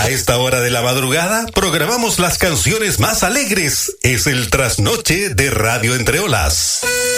A esta hora de la madrugada programamos las canciones más alegres. Es el trasnoche de Radio Entre Olas.